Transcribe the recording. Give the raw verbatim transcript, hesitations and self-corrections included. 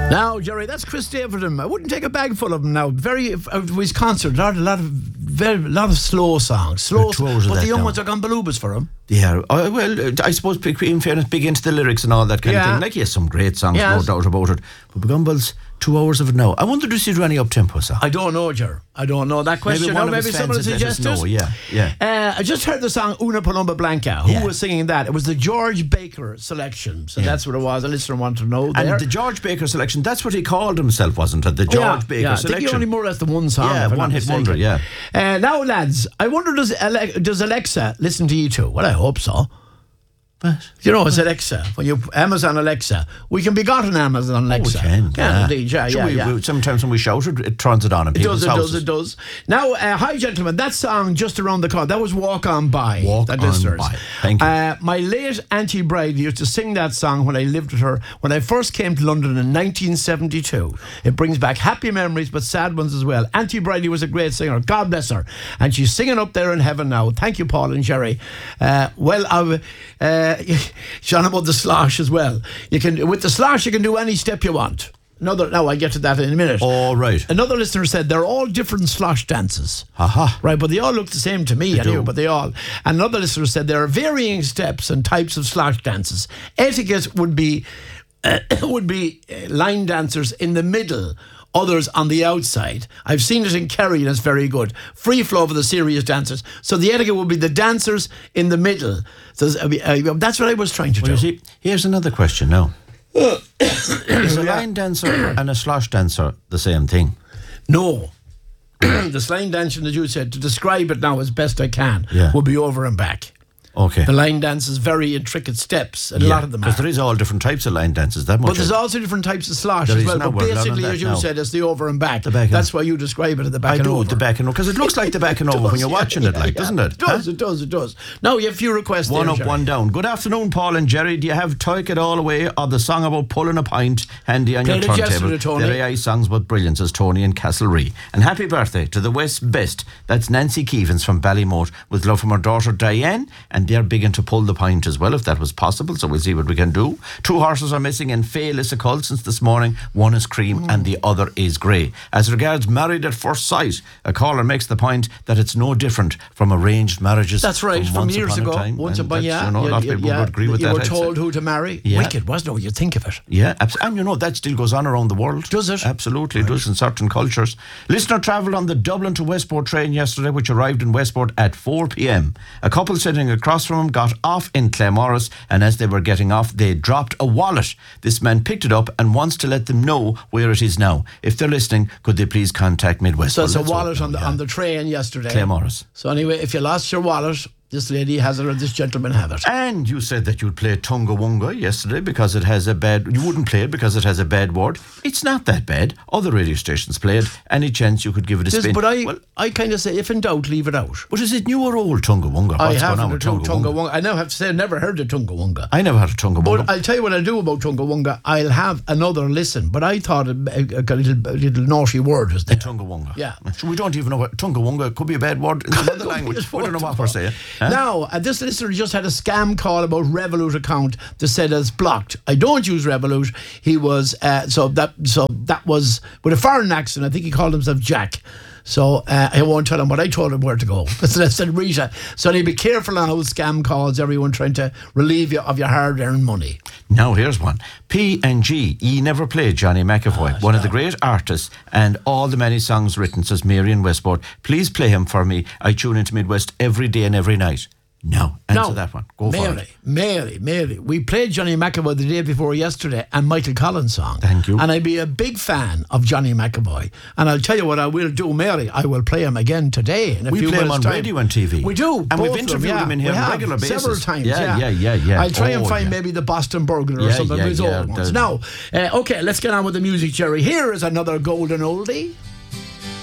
Now, Jerry, that's Chris Davidson. I wouldn't take a bag full of them now. Very, uh, his concert, a lot of, very, lot of slow songs, slow, Two hours of but that the young now. ones are gone balubas for him. Yeah, uh, well, uh, I suppose in fairness, big into the lyrics and all that kind Yeah. of thing. Like, yes, some great songs, Yes. no doubt about it. But Gumballs, two hours of it now. I wonder, does he do any up-tempo song? I don't know, Jer. I don't know that question. Maybe one no, of maybe his someone fans will had let us suggest it. know, yeah, yeah. Uh, I just heard the song Una Palumba Blanca. Who Yeah. was singing that? It was the George Baker selection. So Yeah. that's what it was. A listener wanted to know there. And the George Baker selection, that's what he called himself, wasn't it? The George yeah, Baker yeah. selection. I think he only more or less the one song. Yeah, if I'm one not hit mistaken. wonder, yeah. Uh, now, lads, I wonder, does, Ale- does Alexa listen to you too? Well, I hope so. But, You know, it's Alexa. When you Amazon Alexa, we can be got on Amazon Alexa. we can. Yeah, indeed. Yeah, Sure, yeah, we, yeah. we, sometimes when we shout it, it turns it on in It does, people's it houses. does, it does. Now, uh, hi, gentlemen. That song just around the corner, that was Walk On By. Walk that On listeners. By. Thank you. Uh, my late Auntie Bride used to sing that song when I lived with her when I first came to London in nineteen seventy-two. It brings back happy memories, but sad ones as well. Auntie Bridie was a great singer. God bless her. And she's singing up there in heaven now. Thank you, Paul and Jerry. Uh, well, I've, uh, Sean, about the slosh as well. You can With the slosh, you can do any step you want. Another, now I get to that in a minute. All right. Another listener said they're all different slosh dances. Aha. Right, but they all look the same to me, They anyway, do. but they all. And another listener said there are varying steps and types of slosh dances. Etiquette would be uh, would be uh, line dancers in the middle, others on the outside. I've seen it in Kerry and it's very good. Free flow for the serious dancers. So the etiquette would be the dancers in the middle. So uh, that's what I was trying to Well, do. you see, here's another question now. Is a line dancer and a slosh dancer the same thing? No. The line dancing, as you said, to describe it now as best I can, Yeah. will be over and back. Okay. The line dance is very intricate steps, and a lot of them are. Because there is all different types of line dances. That much. But there's I- also different types of slosh There as is well. now, But we're learning basically, that as you now. said, it's the over and back. The back and- That's why you describe it as the back I and do over. the back and over because it looks like the back and over when you're Yeah, watching it, yeah, like, yeah. doesn't it? It does, Huh? it does, it does. Now, you have a few requests One there, up, Jerry. one down. Good afternoon, Paul and Jerry. Do you have Toik It All Away or the song about pulling a pint handy on Played your it turntable? yesterday, Tony. They're A I songs with brilliance, says Tony in Castlerea. And happy birthday to the West Best. That's Nancy Keevans from Ballymote with love from her daughter Diane. And they're big into pull the pint as well, if that was possible. So we'll see what we can do. Two horses are missing in Faye Lissacull since this morning. One is cream Mm. and the other is grey. As regards married at first sight, a caller makes the point that it's no different from arranged marriages. That's right, from, once years upon a ago. time. Once And upon, that's, yeah. you know, a lot of yeah, people yeah, would agree with you that. were I'd say. told who to marry. Yeah. Wicked, wasn't it? You think of it. Yeah, abs- and you know that still goes on around the world. Does it? Absolutely, it does in certain cultures. Listener travelled on the Dublin to Westport train yesterday, which arrived in Westport at four p.m. A couple sitting across from him got off in Claremorris, and as they were getting off, they dropped a wallet. This man picked it up and wants to let them know where it is now. If they're listening, could they please contact Midwest? So it's a Well, let's wallet hope on the now, on yeah. the train yesterday. Claremorris. So anyway, if you lost your wallet, this lady has it or this gentleman have it. And you said that you'd play Tunga Wunga yesterday because it has a bad... You wouldn't play it because it has a bad word. It's not that bad. Other radio stations play it. Any chance you could give it a This- spin? but I, Well, I kind of say, if in doubt, leave it out. but is it new or old Tunga Wunga? I What's going on haven't a with Tunga Tunga Wunga. Wunga? I now have to say, I've never heard of Tunga Wunga. I never had a Tunga Wunga. But I'll tell you what I'll do about Tunga Wunga. I'll have another listen. But I thought a, a, a, little, a little naughty word was there. Tunga Wunga. Yeah. So we don't even know what Tunga Wunga could be a bad word in another language. We don't know what we're saying. Huh? Now, uh, this listener just had a scam call about Revolut account that said it's blocked. I don't use Revolut. He was uh, so that so that was with a foreign accent. I think he called himself Jack. So uh, I won't tell him, but I told him where to go. So I said Rita. So be careful on those scam calls. Everyone trying to relieve you of your hard-earned money. Now here's one. P and G, ye never played Johnny McAvoy, Oh, one of the great artists and all the many songs written, says Mary in Westport. Please play him for me. I tune into Midwest every day and every night. No, answer Now, that one. Go Mary, for it. Mary, Mary. We played Johnny McAvoy the day before yesterday and Michael Collins' song. Thank you. And I'd be a big fan of Johnny McAvoy. And I'll tell you what I will do, Mary. I will play him again today. In a We few play him minutes' on time. radio and T V. We do. And both we've of them, interviewed yeah. him in here We on a have, regular basis. several times. Yeah, Yeah, yeah, yeah, yeah. I'll try and Oh, find yeah. maybe the Boston Burglar or Yeah, something yeah, of his yeah, old ones. the- Now, uh, okay, let's get on with the music, Jerry. Here is another golden oldie.